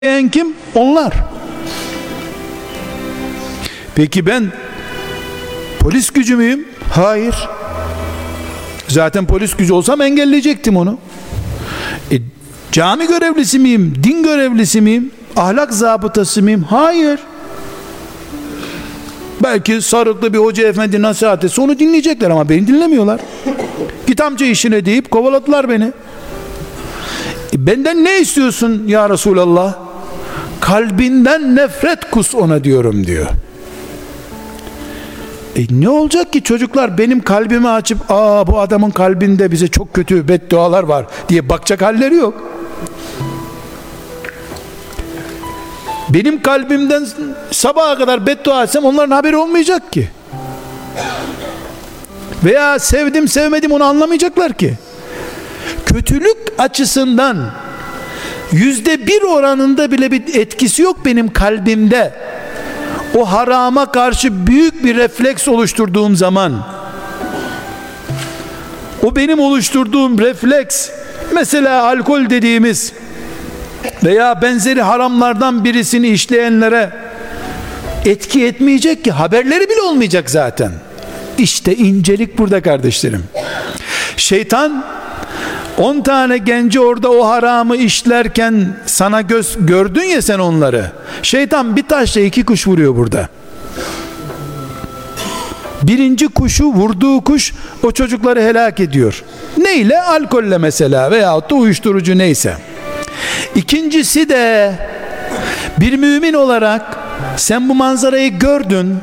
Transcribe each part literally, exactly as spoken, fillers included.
En kim? Onlar. Peki ben polis gücü müyüm? Hayır. Zaten polis gücü olsam engelleyecektim onu. E, cami görevlisi miyim? Din görevlisi miyim? Ahlak zabıtası mıyım? Hayır. Belki sarıklı bir hoca efendi nasihat etse onu dinleyecekler ama beni dinlemiyorlar. Git amca işine deyip kovaladılar beni. E, benden ne istiyorsun ya Resulallah? Kalbinden nefret kus ona diyorum diyor. E ne olacak ki çocuklar benim kalbimi açıp aa bu adamın kalbinde bize çok kötü beddualar var diye bakacak halleri yok. Benim kalbimden sabaha kadar beddua etsem onların haberi olmayacak ki. Veya sevdim sevmedim onu anlamayacaklar ki. Kötülük açısından yüzde bir oranında bile bir etkisi yok benim kalbimde. O harama karşı büyük bir refleks oluşturduğum zaman, o benim oluşturduğum refleks, mesela alkol dediğimiz veya benzeri haramlardan birisini işleyenlere etki etmeyecek ki, haberleri bile olmayacak zaten. İşte incelik burada kardeşlerim. Şeytan on tane genci orada o haramı işlerken sana göz gördün ya sen onları. Şeytan bir taşla iki kuş vuruyor burada. Birinci kuşu, vurduğu kuş o çocukları helak ediyor. Neyle? Alkolle mesela veyahut da uyuşturucu neyse. İkincisi de bir mümin olarak sen bu manzarayı gördün.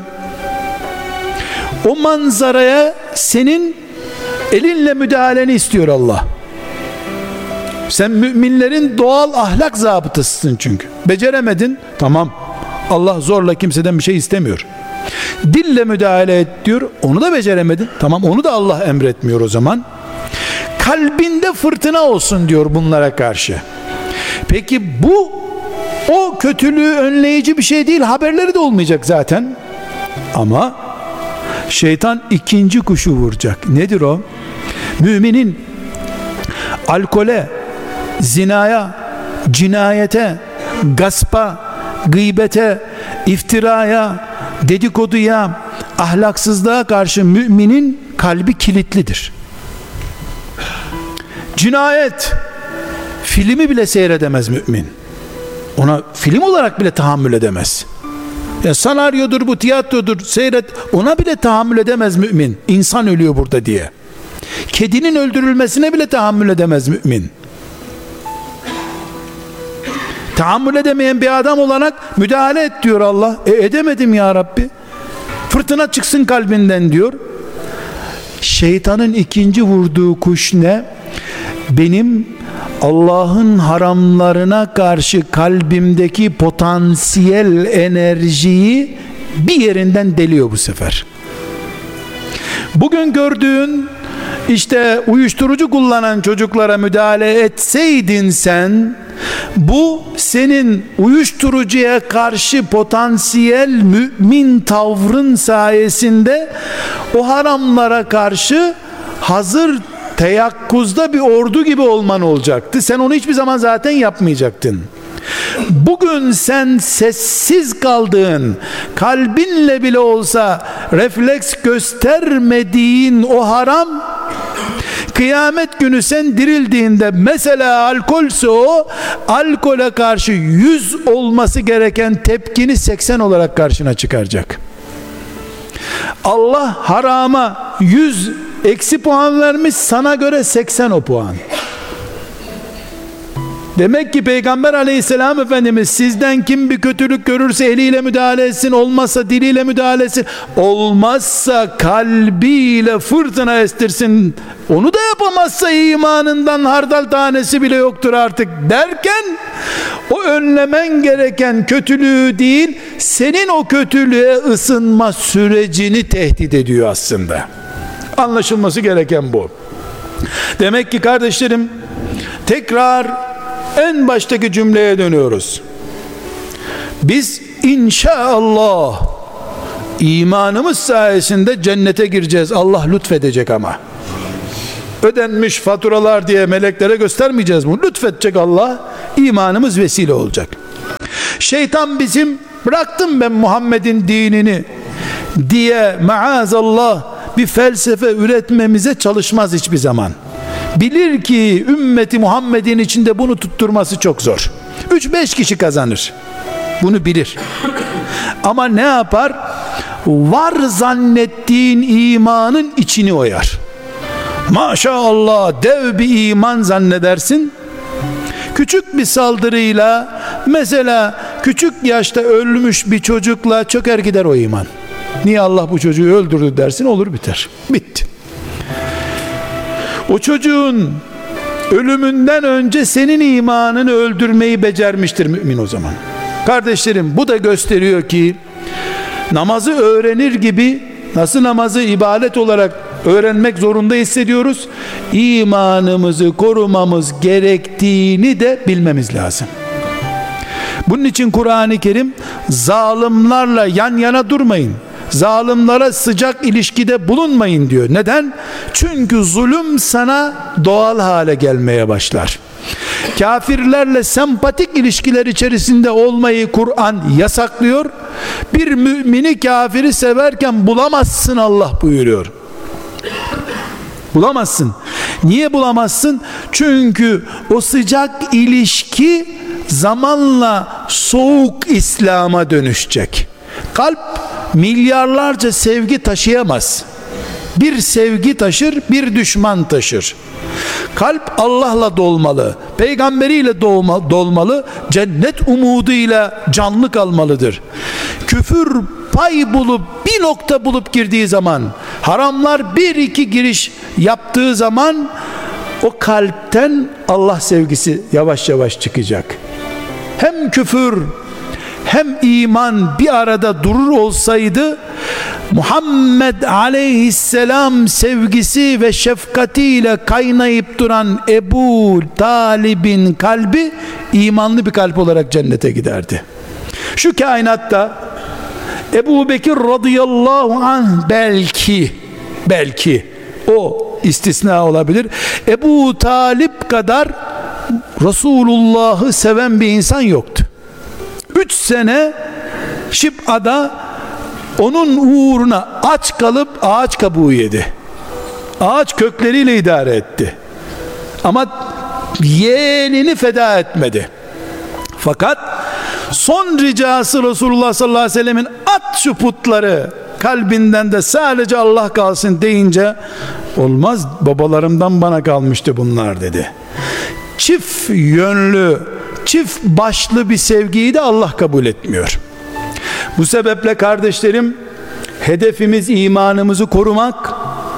O manzaraya senin elinle müdahaleni istiyor Allah. Sen müminlerin doğal ahlak zabıtasısın çünkü. Beceremedin, tamam. Allah zorla kimseden bir şey istemiyor. Dille müdahale et diyor, onu da beceremedin. Tamam, onu da Allah emretmiyor o zaman. Kalbinde fırtına olsun diyor bunlara karşı. Peki bu o kötülüğü önleyici bir şey değil, haberleri de olmayacak zaten. Ama şeytan ikinci kuşu vuracak. Nedir o? Müminin alkole, zinaya, cinayete, gaspa, gıybete, iftiraya, dedikoduya, ahlaksızlığa karşı müminin kalbi kilitlidir. Cinayet filmi bile seyredemez mümin. Ona film olarak bile tahammül edemez. Ya senaryodur bu, tiyatrodur, seyret, ona bile tahammül edemez mümin. İnsan ölüyor burada diye. Kedinin öldürülmesine bile tahammül edemez mümin. Tahammül edemeyen bir adam olarak müdahale et diyor Allah. E edemedim ya Rabbi. Fırtına çıksın kalbinden diyor. Şeytanın ikinci vurduğu kuş ne? Benim Allah'ın haramlarına karşı kalbimdeki potansiyel enerjiyi bir yerinden deliyor bu sefer. Bugün gördüğün işte uyuşturucu kullanan çocuklara müdahale etseydin sen, bu senin uyuşturucuya karşı potansiyel mümin tavrın sayesinde o haramlara karşı hazır teyakkuzda bir ordu gibi olman olacaktı. Sen onu hiçbir zaman zaten yapmayacaktın. Bugün sen sessiz kaldığın, kalbinle bile olsa refleks göstermediğin o haram, kıyamet günü sen dirildiğinde, mesela alkolse o, alkole karşı yüz olması gereken tepkini seksen olarak karşına çıkaracak. Allah harama yüz eksi puan vermiş, sana göre seksen o puan. Demek ki Peygamber aleyhisselam Efendimiz, sizden kim bir kötülük görürse eliyle müdahale etsin, olmazsa diliyle müdahale etsin, olmazsa kalbiyle fırtına estirsin, onu da yapamazsa imanından hardal tanesi bile yoktur artık derken, o önlemen gereken kötülüğü değil, senin o kötülüğe ısınma sürecini tehdit ediyor aslında. Anlaşılması gereken bu. Demek ki kardeşlerim, tekrar en baştaki cümleye dönüyoruz. Biz inşallah imanımız sayesinde cennete gireceğiz. Allah lütfedecek ama. Ödenmiş faturalar diye meleklere göstermeyeceğiz bunu. Lütfedecek Allah. İmanımız vesile olacak. şeytan bizim bıraktım ben Muhammed'in dinini diye maazallah bir felsefe üretmemize çalışmaz hiçbir zaman. Bilir ki ümmeti Muhammed'in içinde bunu tutturması çok zor. üç beş kişi kazanır. Bunu bilir. Ama ne yapar? Var zannettiğin imanın içini oyar. Maşallah dev bir iman zannedersin. Küçük bir saldırıyla, mesela küçük yaşta ölmüş bir çocukla çöker gider o iman. Niye Allah bu çocuğu öldürdü dersin, olur biter. Bitti. O çocuğun ölümünden önce senin imanını öldürmeyi becermiştir mümin o zaman. Kardeşlerim, bu da gösteriyor ki namazı öğrenir gibi nasıl namazı ibadet olarak öğrenmek zorunda hissediyoruz, İmanımızı korumamız gerektiğini de bilmemiz lazım. Bunun için Kur'an-ı Kerim zalimlerle yan yana durmayın, zalimlere sıcak ilişkide bulunmayın diyor. Neden? Çünkü zulüm sana doğal hale gelmeye başlar. Kafirlerle sempatik ilişkiler içerisinde olmayı Kur'an yasaklıyor. Bir mümini kafiri severken bulamazsın Allah buyuruyor. Bulamazsın. Niye bulamazsın? Çünkü o sıcak ilişki zamanla soğuk İslam'a dönüşecek. Kalp milyarlarca sevgi taşıyamaz. Bir sevgi taşır, bir düşman taşır. Kalp Allah'la dolmalı, peygamberiyle dolma, dolmalı, cennet umuduyla canlı kalmalıdır. Küfür pay bulup bir nokta bulup girdiği zaman, haramlar bir iki giriş yaptığı zaman o kalpten Allah sevgisi yavaş yavaş çıkacak. Hem küfür hem iman bir arada durur olsaydı, Muhammed aleyhisselam sevgisi ve şefkatiyle kaynayıp duran Ebu Talib'in kalbi imanlı bir kalp olarak cennete giderdi. Şu kainatta Ebu Bekir radıyallahu anh belki belki o istisna olabilir, Ebu Talip kadar Resulullah'ı seven bir insan yoktu. Üç sene Şib'ada onun uğruna aç kalıp ağaç kabuğu yedi. Ağaç kökleriyle idare etti. Ama yeğenini feda etmedi. Fakat son ricası Resulullah sallallahu aleyhi ve sellemin at şu putları, kalbinden de sadece Allah kalsın deyince, olmaz, babalarımdan bana kalmıştı bunlar dedi. Çift yönlü, çift başlı bir sevgiyi de Allah kabul etmiyor. Bu sebeple kardeşlerim, hedefimiz imanımızı korumak.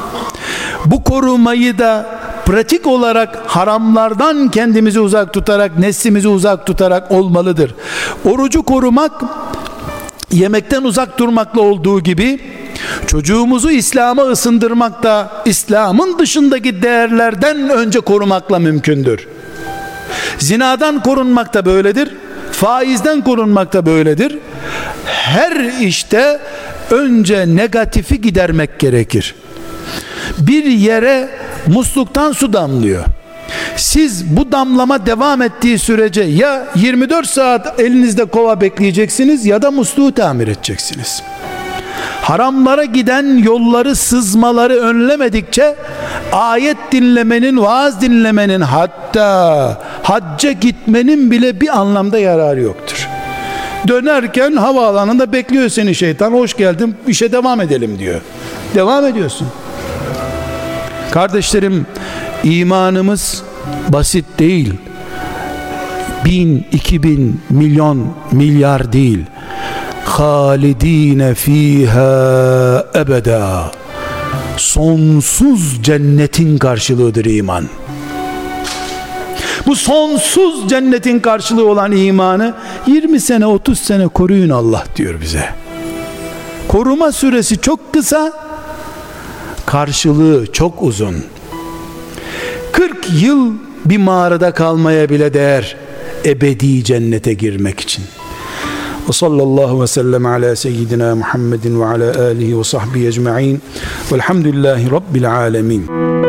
Bu korumayı da pratik olarak haramlardan kendimizi uzak tutarak, neslimizi uzak tutarak olmalıdır. Orucu korumak, yemekten uzak durmakla olduğu gibi, çocuğumuzu İslam'a ısındırmak da İslam'ın dışındaki değerlerden önce korumakla mümkündür. Zinadan korunmak da böyledir. Faizden korunmak da böyledir. Her işte önce negatifi gidermek gerekir. Bir yere musluktan su damlıyor. Siz bu damlama devam ettiği sürece ya yirmi dört saat elinizde kova bekleyeceksiniz ya da musluğu tamir edeceksiniz. Haramlara giden yolları, sızmaları önlemedikçe ayet dinlemenin, vaaz dinlemenin, hatta hacca gitmenin bile bir anlamda yararı yoktur. Dönerken havaalanında bekliyor seni şeytan, hoş geldin, işe devam edelim diyor. Devam ediyorsun. Kardeşlerim, imanımız basit değil. Bin, iki bin, milyon, milyar değil. halidine fiha ebeda, sonsuz cennetin karşılığıdır iman. Bu sonsuz cennetin karşılığı olan imanı yirmi sene otuz sene koruyun Allah diyor bize. Koruma süresi çok kısa, karşılığı çok uzun. kırk yıl bir mağarada kalmaya bile değer ebedi cennete girmek için. Ve sallallahu ve sellem ala seyyidina Muhammedin ve ala alihi ve sahbihi ecma'in velhamdülillahi rabbil alemin.